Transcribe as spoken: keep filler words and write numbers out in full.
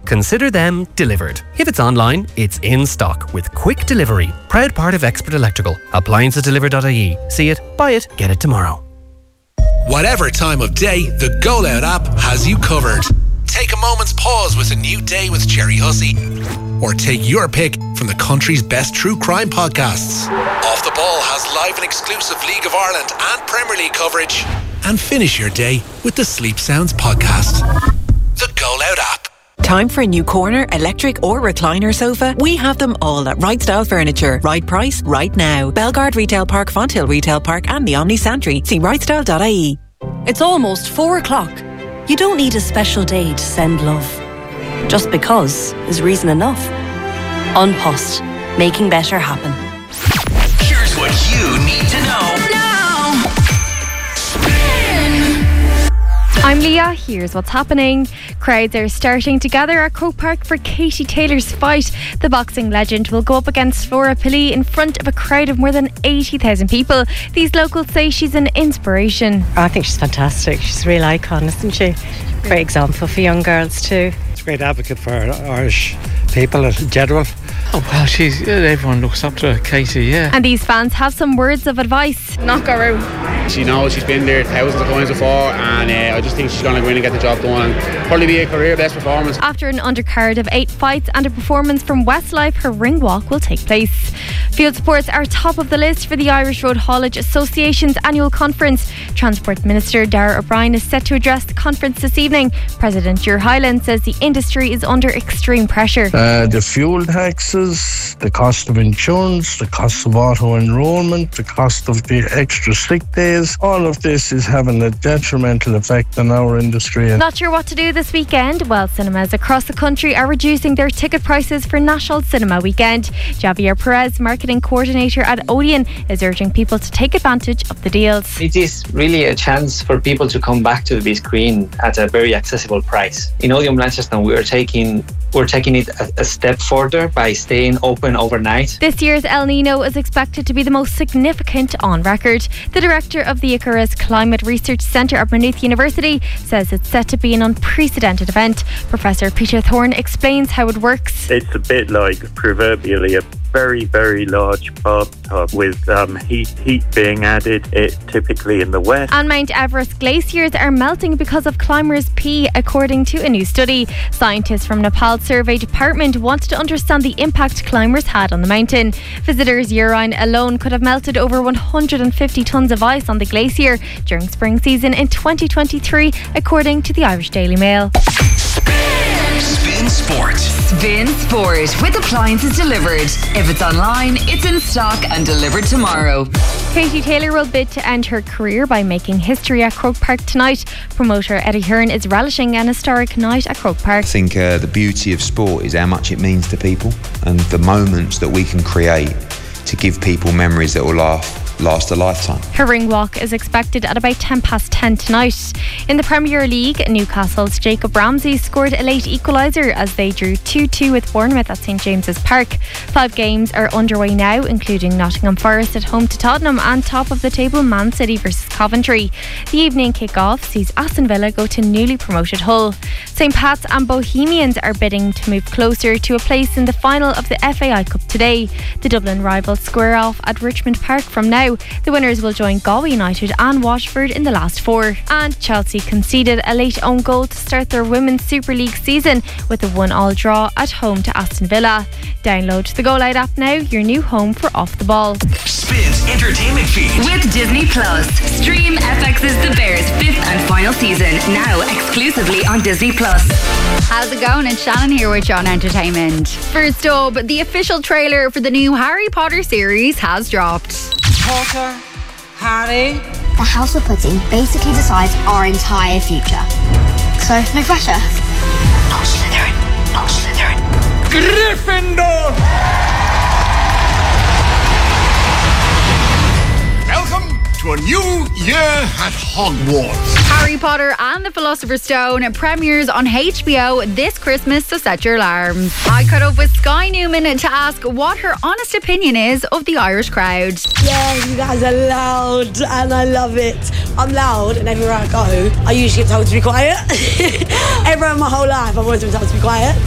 consider them delivered. If it's online, it's in stock with quick delivery. Proud part of Expert Electrical. appliances delivered dot I E. See it, buy it, get it tomorrow. Whatever time of day, the Go Loud app has you covered. Take a moment's pause with a new day with Jerry Hussey. Or take your pick from the country's best true crime podcasts. Off the Ball has live and exclusive League of Ireland and Premier League coverage. And finish your day with the Sleep Sounds podcast. The Go Loud app. Time for a new corner, electric or recliner sofa? We have them all at Right Style Furniture. Right price, right now. Belgard Retail Park, Fonthill Retail Park and the Omni Santry. See right style dot I E. It's almost four o'clock. You don't need a special day to send love. Just because is reason enough. An Post. Making better happen. Here's what you need to know now. I'm Leah, here's what's happening. Crowds are starting to gather at Croke Park for Katie Taylor's fight. The boxing legend will go up against Flora Pilley in front of a crowd of more than eighty thousand people. These locals say she's an inspiration. I think she's fantastic. She's a real icon, isn't she? Great example for young girls too. She's a great advocate for Irish people in general. Oh, well, she's, everyone looks up to Katie, yeah. And these fans have some words of advice. Knock her out. She knows she's been there thousands of times before, and uh, I just think she's going to go in and get the job done and probably be a career best performance. After an undercard of eight fights and a performance from Westlife, her ring walk will take place. Field sports are top of the list for the Irish Road Haulage Association's annual conference. Transport Minister Darragh O'Brien is set to address the conference this evening. President Ger Hyland says the industry is under extreme pressure. Uh, the fuel taxes, the cost of insurance, the cost of auto enrolment, the cost of the extra sick days, all of this is having a detrimental effect on our industry. Not sure what to do this weekend? Well, cinemas across the country are reducing their ticket prices for National Cinema Weekend. Javier Perez, marketing coordinator at Odeon, is urging people to take advantage of the deals. It is really a chance for people to come back to the big screen at a very accessible price. In Odeon Blanchardstown, we are taking we're taking it a, a step further by staying open overnight. This year's El Nino is expected to be the most significant on record. The director of the Icarus Climate Research Centre at Maynooth University says it's set to be an unprecedented event. Professor Peter Thorne explains how it works. It's a bit like proverbially a very, very large bathtub with um, heat heat being added, it typically in the west. And Mount Everest glaciers are melting because of climbers' pee, according to a new study. Scientists from Nepal's Survey Department wanted to understand the impact climbers had on the mountain. Visitors' urine alone could have melted over one hundred fifty tonnes of ice on the glacier during spring season in twenty twenty-three, according to the Irish Daily Mail. Spin Sport. Spin Sport with appliances delivered. If it's online, it's in stock and delivered tomorrow. Katie Taylor will bid to end her career by making history at Croke Park tonight. Promoter Eddie Hearn is relishing an historic night at Croke Park. I think uh, the beauty of sport is how much it means to people and the moments that we can create to give people memories that will last. last a lifetime. Her ring walk is expected at about ten past ten tonight. In the Premier League, Newcastle's Jacob Ramsey scored a late equaliser as they drew two two with Bournemouth at St James's Park. Five games are underway now, including Nottingham Forest at home to Tottenham and top of the table Man City versus Coventry. The evening kick-off sees Aston Villa go to newly promoted Hull. St Pat's and Bohemians are bidding to move closer to a place in the final of the F A I Cup today. The Dublin rivals square off at Richmond Park from now. The winners will join Galway United and Waterford in the last four. And Chelsea conceded a late own goal to start their Women's Super League season with a one-all draw at home to Aston Villa. Download the Go Loud app now, your new home for Off the Ball. Spins entertainment feed with Disney Plus. Stream F X's The Bears' fifth and final season now exclusively on Disney Plus. How's it going? It's Shannon here with John Entertainment. First up, the official trailer for the new Harry Potter series has dropped. Potter, Harry. The House of Pudding basically decides our entire future. So, no pressure. Not Slytherin. Not Slytherin. Gryffindor! Welcome to a new year at Hogwarts. Harry Potter and the Philosopher's Stone premieres on H B O this Christmas, so set your alarms. I caught up with Sky Newman to ask what her honest opinion is of the Irish crowd. Yeah, you guys are loud and I love it. I'm loud and everywhere I go, I usually get told to be quiet. Everywhere my whole life, I've always been told to be quiet.